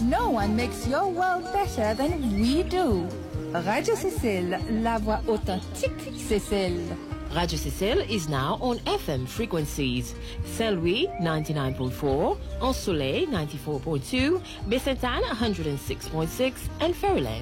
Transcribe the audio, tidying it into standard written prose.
No one makes your world better than we do. Radio Cécile, la voix authentique Cécile. Radio Cécile is now on FM frequencies. Saint-Louis 99.4, Ensoleil 94.2, Bessentan 106.6, and Fairyland